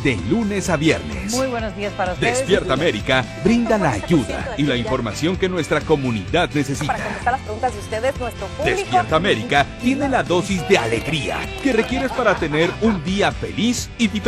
de lunes a viernes. Muy buenos días para ustedes. Despierta América brinda la ayuda y la información que nuestra comunidad necesita. Para contestar las preguntas de ustedes, nuestro público. Despierta América tiene la dosis de alegría que requieres para tener un día feliz y diferente.